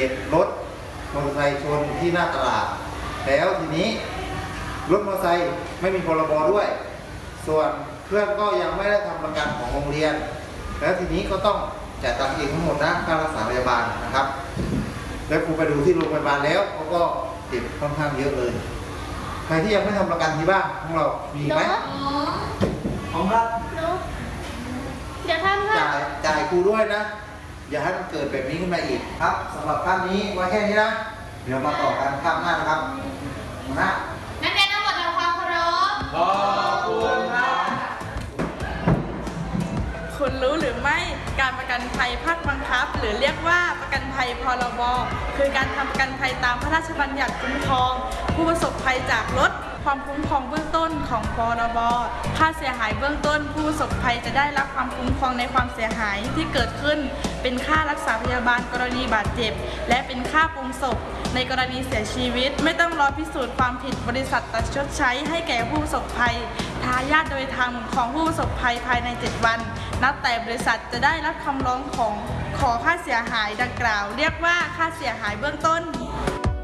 ตุรถมอเตอร์ไซค์ชนที่หน้าตลาดแล้วทีนี้รถมอเตอร์ไซค์ไม่มีพรบด้วยส่วนเพื่อนก็ยังไม่ได้ทำประกันของโรงเรียนแล้วทีนี้ก็ต้องจ่ายตังค์เองทั้งหมดนะค่ารักษาพยาบาลนะครับแล้วครูไปดูที่โรงพยาบาลแล้วเขาก็ติดค่อนข้างเยอะเลยใครที่ยังไม่ทำประกันที่บ้านของเรามีไหมของเราเดี๋ยวท่านจ่ายครูด้วยนะอย่าให้มันเกิดแบบนี้ขึ้นมาอีกครับสำหรับครั้งนี้ไว้แค่นี้นะเดี๋ยวมาต่อกันครั้งหน้านะครับนะนักเรียนทั้งหมดทำความเคารพขอบคุณครับคุณรู้หรือไม่การประกันภัยภาคบังคับหรือเรียกว่าประกันภัยพรบคือการทำประกันภัยตามพระราชบัญญัติคุ้มครองผู้ประสบภัยจากรถความคุ้มครองเบื้องต้นของพรบค่าเสียหายเบื้องต้นผู้ประสบภัยจะได้รับความคุ้มครองในความเสียหายที่เกิดขึ้นเป็นค่ารักษาพยาบาลกรณีบาดเจ็บและเป็นค่าปรุงศพในกรณีเสียชีวิตไม่ต้องรอพิสูจน์ความผิดบริษัทตัดชดใช้ให้แก่ผู้ประสบภัยทายาทโดยธรรมของผู้ประสบภัยภายใน7 วันนับแต่บริษัทจะได้รับคำร้องขอค่าเสียหายดังกล่าวเรียกว่าค่าเสียหายเบื้องต้น